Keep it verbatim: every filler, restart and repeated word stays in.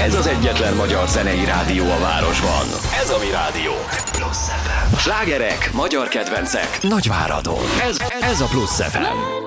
Ez az egyetlen magyar zenei rádió a városban. Ez a mi rádió. Slágerek, magyar kedvencek, Nagyváradon. Ez, ez a Plusz ef em.